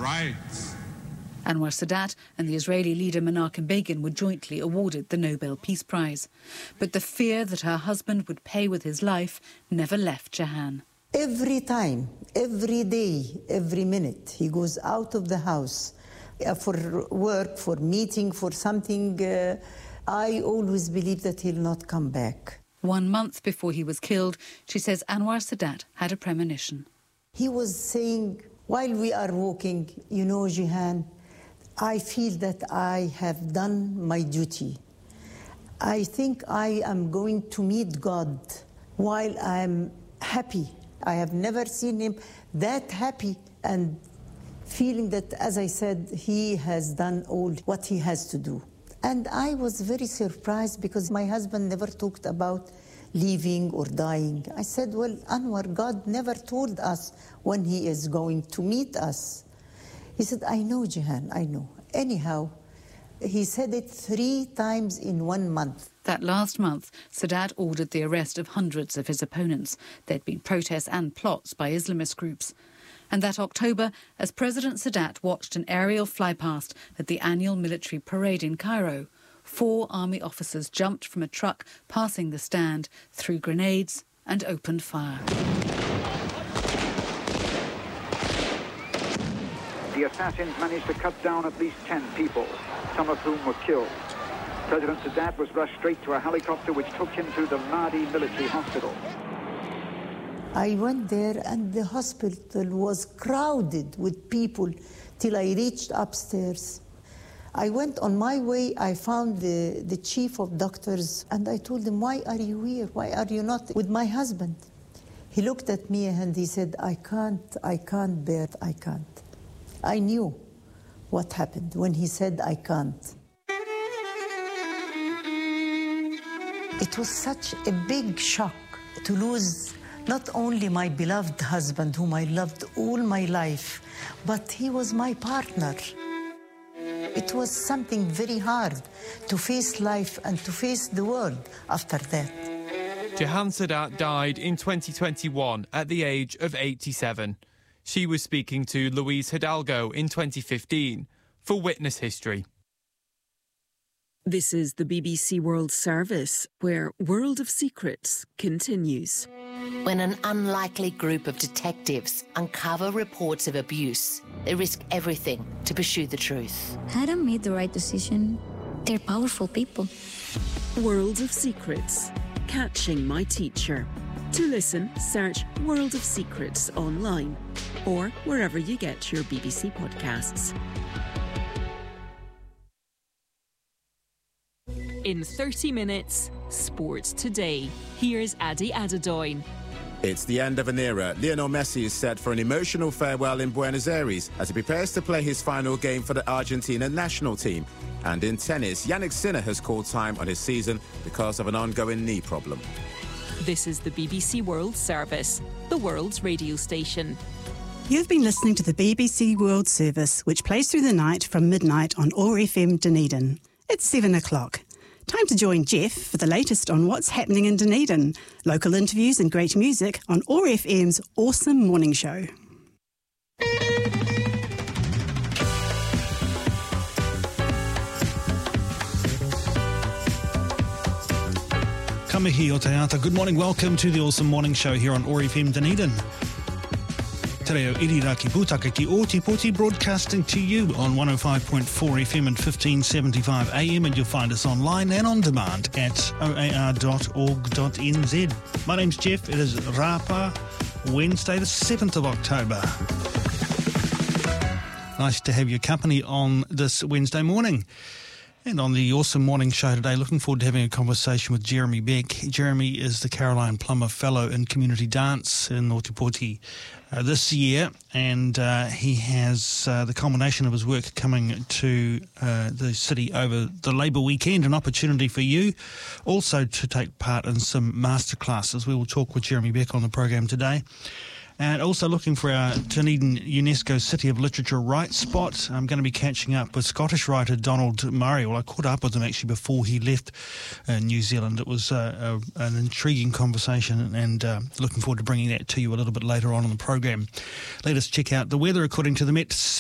rights. Anwar Sadat and the Israeli leader Menachem Begin were jointly awarded the Nobel Peace Prize. But the fear that her husband would pay with his life never left Jehan. Every time, every day, every minute, he goes out of the house for work, for meeting, for something. I always believe that he'll not come back. 1 month before he was killed, she says Anwar Sadat had a premonition. He was saying, while we are walking, you know, Jehan, I feel that I have done my duty. I think I am going to meet God while I'm happy. I have never seen him that happy and feeling that, as I said, he has done all what he has to do. And I was very surprised because my husband never talked about leaving or dying. I said, well, Anwar, God never told us when he is going to meet us. He said, I know, Jehan, I know. Anyhow, he said it 3 times in 1 month. That last month, Sadat ordered the arrest of hundreds of his opponents. There'd been protests and plots by Islamist groups. And that October, as President Sadat watched an aerial flypast at the annual military parade in Cairo, 4 army officers jumped from a truck passing the stand, threw grenades and opened fire. The assassins managed to cut down at least 10 people, some of whom were killed. President Sadat was rushed straight to a helicopter which took him to the Mahdi military hospital. I went there and the hospital was crowded with people till I reached upstairs. I went on my way, I found the chief of doctors and I told him, why are you here? Why are you not with my husband? He looked at me and he said, I can't bear it, I can't. I knew what happened when he said, I can't. It was such a big shock to lose not only my beloved husband, whom I loved all my life, but he was my partner. It was something very hard to face life and to face the world after that. Jehan Sadat died in 2021 at the age of 87. She was speaking to Luis Hidalgo in 2015 for Witness History. This is the BBC World Service, where World of Secrets continues. When an unlikely group of detectives uncover reports of abuse, they risk everything to pursue the truth. Adam made the right decision. They're powerful people. World of Secrets, Catching My Teacher. To listen, search World of Secrets online or wherever you get your BBC podcasts. In 30 minutes, Sports Today. Here's Adi Adedoyin. It's the end of an era. Lionel Messi is set for an emotional farewell in Buenos Aires as he prepares to play his final game for the Argentina national team. And in tennis, Jannik Sinner has called time on his season because of an ongoing knee problem. This is the BBC World Service, the world's radio station. You've been listening to the BBC World Service, which plays through the night from midnight on OAR FM Dunedin. It's 7 o'clock. Time to join Jeff for the latest on what's happening in Dunedin. Local interviews and great music on OAR FM's Awesome Morning Show. Ka mihi o te ata. Good morning, welcome to the Awesome Morning Show here on OAR FM Dunedin. Te reo Iriraki Pūtaka ki Ōtepoti, broadcasting to you on 105.4 FM and 1575 AM, and you'll find us online and on demand at oar.org.nz. My name's Jeff. It is Rapa, Wednesday the 7th of October. Nice to have your company on this Wednesday morning. And on the Awesome Morning Show today, looking forward to having a conversation with Jeremy Beck. Jeremy is the Caroline Plummer Fellow in Community Dance in Ōtepoti this year, and he has the culmination of his work coming to the city over the Labour weekend, an opportunity for you also to take part in some masterclasses. We will talk with Jeremy Beck on the program today. And also looking for our Dunedin UNESCO City of Literature Right spot. I'm going to be catching up with Scottish writer Donald Murray. Well, I caught up with him actually before he left New Zealand. It was an intriguing conversation, and looking forward to bringing that to you a little bit later on in the program. Let us check out the weather according to the Met